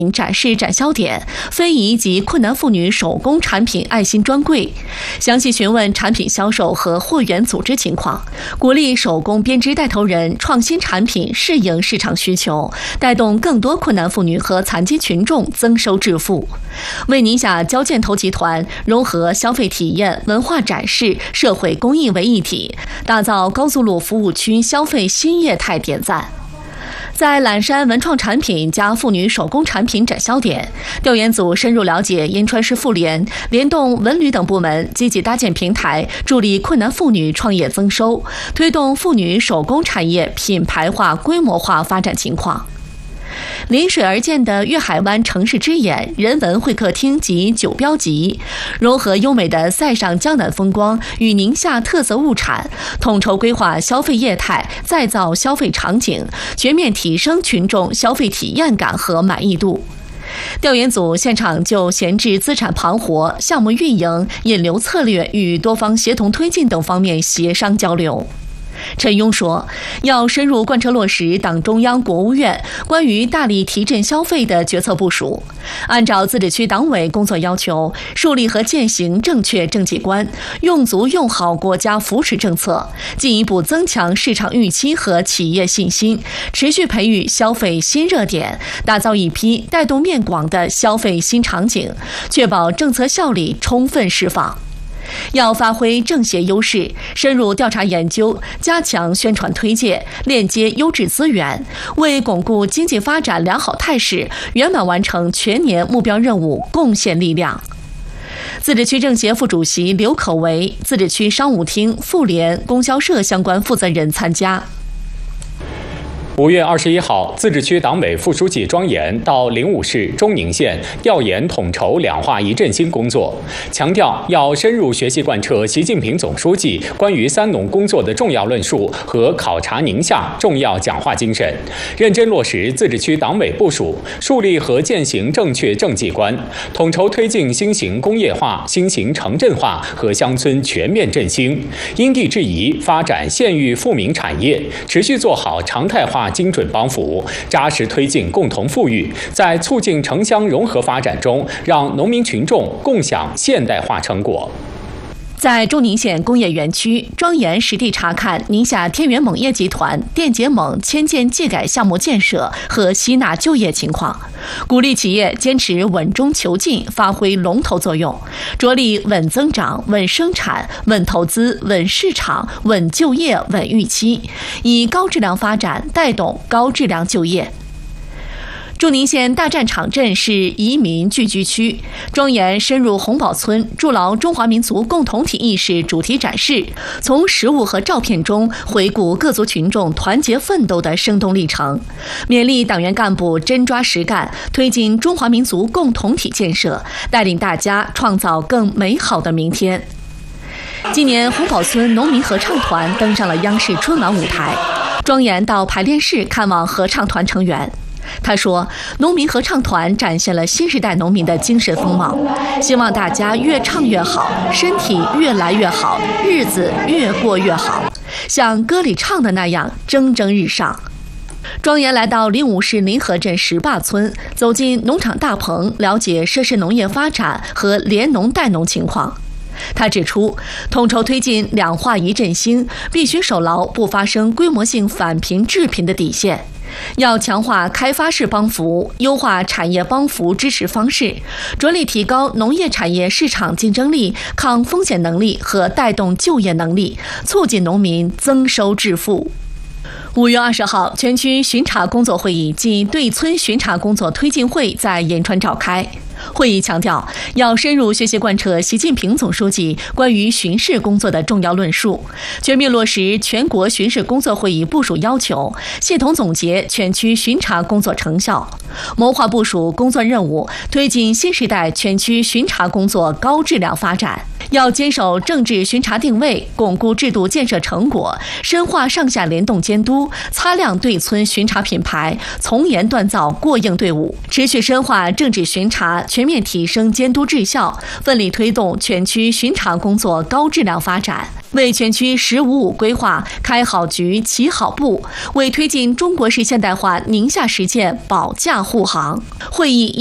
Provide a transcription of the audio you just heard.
展示展销点、非遗及困难妇女手工产品爱心专柜，详细询问产品销售和货源组织情况，鼓励手工编织带头人创新产品适应市场需求，带动更多困难妇女和残疾群众增收致富。为宁夏交建投集团融合消费体验、文化展示、社会公益为一体，打造高速路服务区消费新业态点赞。在揽山文创产品加妇女手工产品展销点，调研组深入了解银川市妇联联动文旅等部门，积极搭建平台，助力困难妇女创业增收，推动妇女手工产业品牌化、规模化发展情况。临水而建的粤海湾城市之眼人文会客厅及酒标集，融合优美的塞上江南风光与宁夏特色物产，统筹规划消费业态，再造消费场景，全面提升群众消费体验感和满意度。调研组现场就闲置资产盘活、项目运营、引流策略与多方协同推进等方面协商交流。陈庸说，要深入贯彻落实党中央、国务院关于大力提振消费的决策部署，按照自治区党委工作要求，树立和践行正确政绩观，用足用好国家扶持政策，进一步增强市场预期和企业信心，持续培育消费新热点，打造一批带动面广的消费新场景，确保政策效力充分释放。要发挥政协优势，深入调查研究，加强宣传推介，链接优质资源，为巩固经济发展良好态势，圆满完成全年目标任务贡献力量。自治区政协副主席刘可为、自治区商务厅、妇联、供销社相关负责人参加。 5月21号，自治区党委副书记庄严到灵武市、中宁县调研统筹两化一振兴工作，强调要深入学习贯彻习近平总书记关于三农工作的重要论述和考察宁夏重要讲话精神，认真落实自治区党委部署，树立和践行正确政绩观，统筹推进新型工业化、新型城镇化和乡村全面振兴，因地制宜发展县域富民产业，持续做好常态化精准帮扶，扎实推进共同富裕，在促进城乡融合发展中，让农民群众共享现代化成果。 在中宁县工业园区，庄严实地查看宁夏天元锰业集团电解锰迁建技改项目建设和吸纳就业情况，鼓励企业坚持稳中求进，发挥龙头作用，着力稳增长、稳生产、稳投资、稳市场、稳就业、稳预期，以高质量发展带动高质量就业。中宁县大战场镇是移民聚居区，庄严深入红堡村，筑牢中华民族共同体意识主题展示，从实物和照片中回顾各族群众团结奋斗的生动历程，勉励党员干部真抓实干，推进中华民族共同体建设，带领大家创造更美好的明天。今年红堡村农民合唱团登上了央视春晚舞台，庄严到排练室看望合唱团成员。他说，农民合唱团展现了新时代农民的精神风貌，希望大家越唱越好，身体越来越好，日子越过越好，像歌里唱的那样蒸蒸日上。庄严来到灵武市临河镇石坝村，走进农场大棚，了解涉事农业发展和联农带农情况。他指出，统筹推进两化一振兴，必须守牢不发生规模性返贫致贫的底线，要强化开发式帮扶，优化产业帮扶支持方式，着力提高农业产业市场竞争力、抗风险能力和带动就业能力，促进农民增收致富。5月20号，全区巡查工作会议暨对村巡查工作推进会在银川召开。会议强调，要深入学习贯彻习近平总书记关于巡视工作的重要论述，全面落实全国巡视工作会议部署要求，系统总结全区巡查工作成效，谋划部署工作任务，推进新时代全区巡查工作高质量发展。 要坚守政治巡查定位，巩固制度建设成果，深化上下联动监督，擦亮对村巡查品牌，从严锻造过硬队伍，持续深化政治巡查，全面提升监督质效，奋力推动全区巡查工作高质量发展，为全区“15+5”规划开好局、起好步，为推进中国式现代化宁夏实践保驾护航。会议